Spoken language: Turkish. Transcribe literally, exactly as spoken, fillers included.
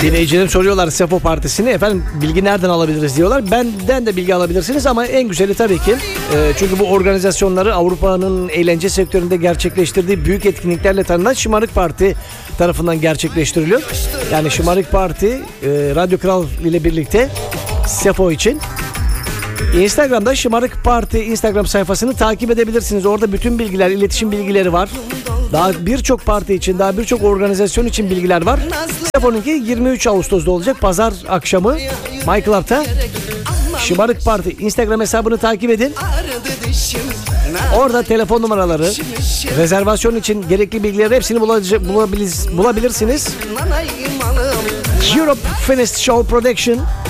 Dinleyicilerim soruyorlar Sefo Partisi'ni. Efendim bilgi nereden alabiliriz diyorlar. Benden de bilgi alabilirsiniz ama en güzeli tabii ki. E, çünkü bu organizasyonları Avrupa'nın eğlence sektöründe gerçekleştirdiği büyük etkinliklerle tanınan Şımarık Parti tarafından gerçekleştiriliyor. Yani Şımarık Parti e, Radyo Kral ile birlikte Sefo için. Instagram'da Şımarık Parti Instagram sayfasını takip edebilirsiniz. Orada bütün bilgiler, iletişim bilgileri var. Daha birçok parti için, daha birçok organizasyon için bilgiler var. Sefo'nunki yirmi üç Ağustos'ta olacak. Pazar akşamı My Club'ta. Şımarık Parti Instagram hesabını takip edin. Orada telefon numaraları, rezervasyon için gerekli bilgileri hepsini bulabilirsiniz. Europe Finest Show Production